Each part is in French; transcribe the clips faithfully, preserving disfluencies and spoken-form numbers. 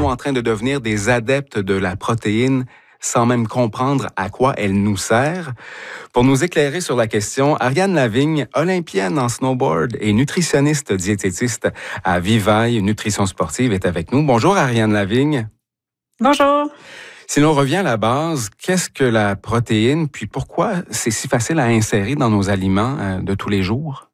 sommes-nous en train de devenir des adeptes de la protéine sans même comprendre à quoi elle nous sert? Pour nous éclairer sur la question, Ariane Lavigne, olympienne en snowboard et nutritionniste diététiste à Vivaille Nutrition Sportive, est avec nous. Bonjour Ariane Lavigne. Bonjour. Si l'on revient à la base, qu'est-ce que la protéine, puis pourquoi c'est si facile à insérer dans nos aliments de tous les jours?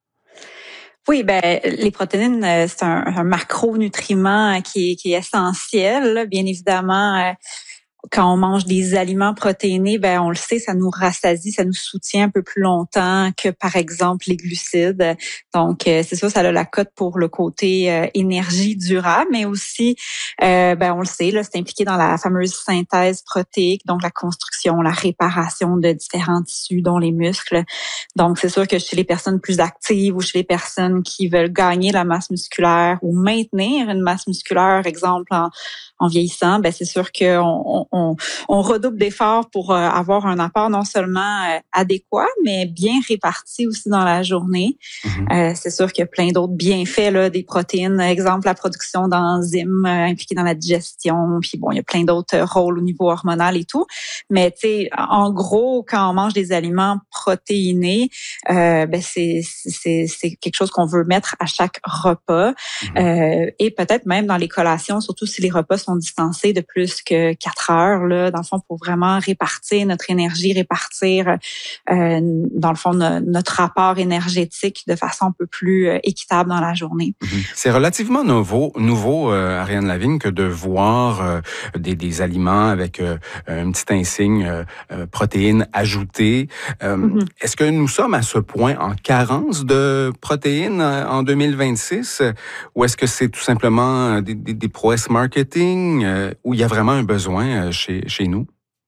Oui, ben les protéines, c'est un, un macronutriment qui est, qui est essentiel, là, bien évidemment. Quand on mange des aliments protéinés, ben on le sait, ça nous rassasie, ça nous soutient un peu plus longtemps que par exemple les glucides. Donc c'est ça, ça a la cote pour le côté euh, énergie durable, mais aussi, euh, ben on le sait, là, c'est impliqué dans la fameuse synthèse protéique, donc la construction, la réparation de différents tissus, dont les muscles. Donc c'est sûr que chez les personnes plus actives ou chez les personnes qui veulent gagner la masse musculaire ou maintenir une masse musculaire, exemple en, en vieillissant, ben c'est sûr qu'on on, On, on redouble d'efforts pour euh, avoir un apport non seulement euh, adéquat, mais bien réparti aussi dans la journée. Mm-hmm. Euh, c'est sûr qu'il y a plein d'autres bienfaits là, des protéines. Exemple, la production d'enzymes euh, impliquées dans la digestion. Puis bon, il y a plein d'autres euh, rôles au niveau hormonal et tout. Mais tu sais, en gros, quand on mange des aliments protéinés, euh, ben c'est, c'est, c'est quelque chose qu'on veut mettre à chaque repas. Mm-hmm. Euh, et peut-être même dans les collations, surtout si les repas sont distancés de plus que quatre heures. Là, dans le fond, pour vraiment répartir notre énergie, répartir, euh, dans le fond, no, notre rapport énergétique de façon un peu plus euh, équitable dans la journée. Mm-hmm. C'est relativement nouveau, nouveau euh, Ariane Lavigne, que de voir euh, des, des aliments avec euh, un petit insigne euh, protéines ajoutées. Euh, mm-hmm. Est-ce que nous sommes à ce point en carence de protéines en deux mille vingt-six, ou est-ce que c'est tout simplement des, des, des prouesses marketing euh, où il y a vraiment un besoin Chez, chez nous?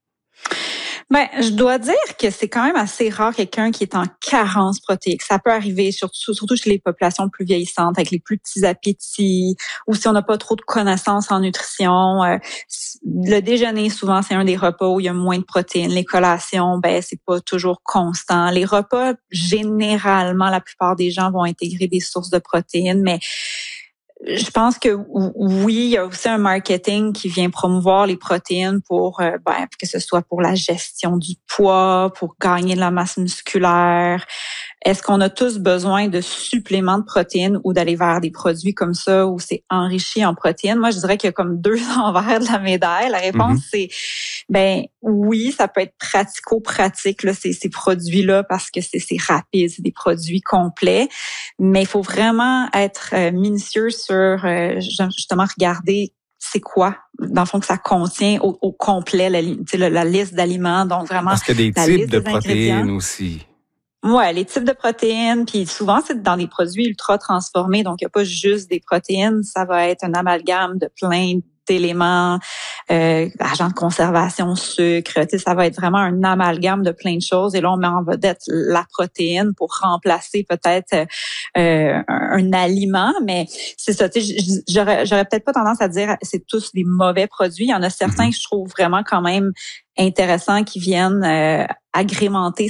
Ben, je dois dire que c'est quand même assez rare quelqu'un qui est en carence protéique. Ça peut arriver surtout, surtout chez les populations plus vieillissantes, avec les plus petits appétits, ou si on n'a pas trop de connaissances en nutrition. Euh, le déjeuner, souvent, c'est un des repas où il y a moins de protéines. Les collations, ben, c'est pas toujours constant. Les repas, généralement, la plupart des gens vont intégrer des sources de protéines, mais je pense que oui, il y a aussi un marketing qui vient promouvoir les protéines pour, euh, ben, que ce soit pour la gestion du poids, pour gagner de la masse musculaire. Est-ce qu'on a tous besoin de suppléments de protéines ou d'aller vers des produits comme ça où c'est enrichi en protéines? Moi, je dirais qu'il y a comme deux envers de la médaille. La réponse, mm-hmm. c'est, ben oui, ça peut être pratico-pratique, là, ces, ces produits-là, parce que c'est, c'est rapide, c'est des produits complets. Mais il faut vraiment être euh, minutieux sur, euh, justement, regarder c'est quoi, dans le fond, que ça contient au, au complet, la, la, la liste d'aliments. Donc, vraiment, parce qu'il y a des la types liste de des protéines aussi. Ouais, les types de protéines, puis souvent c'est dans des produits ultra transformés, donc il n'y a pas juste des protéines, ça va être un amalgame de plein d'éléments, euh, agents de conservation, sucre, tu sais, ça va être vraiment un amalgame de plein de choses. Et là, on met en vedette la protéine pour remplacer peut-être euh, un, un aliment, mais c'est ça. Tu sais, j'aurais, j'aurais peut-être pas tendance à dire c'est tous des mauvais produits. Il y en a certains mm-hmm. que je trouve vraiment quand même intéressants qui viennent euh, agrémenter